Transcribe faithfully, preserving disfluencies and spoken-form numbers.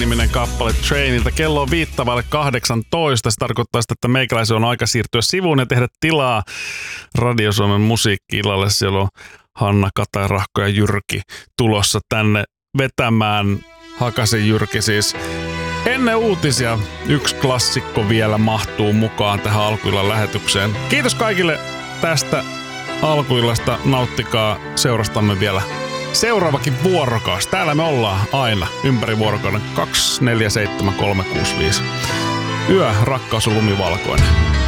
Train-niminen kappale Trainilta. Kello on viittavalle kahdeksantoista. Se tarkoittaa sitä, että meikäläisen on aika siirtyä sivuun ja tehdä tilaa Radio Suomen musiikki-illalle. Siellä on Hanna, Kata, Rahko ja Jyrki tulossa tänne vetämään. Hakasen Jyrki siis. Ennen uutisia yksi klassikko vielä mahtuu mukaan tähän alkuillan lähetykseen. Kiitos kaikille tästä alkuillasta. Nauttikaa seurastamme vielä seuraavakin vuorokausi. Täällä me ollaan aina ympäri vuorokauden kaksi neljä seitsemän kolme kuusi viisi. Yö, rakkaus on lumivalkoinen.